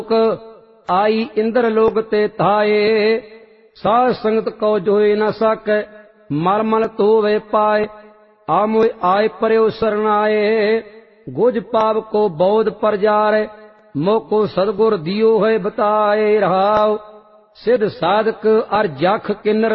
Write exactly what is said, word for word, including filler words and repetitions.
आई इंद्र लोग ते थाए। साध संगत को जोए न साकै मल मल धोवे पाए। आमोय आय पर्यो सरनाए गुज पाप को बौध परजारे। मोको सदगुर दियो है बताए रहाओ। सिद्ध साधक अर जख किन्नर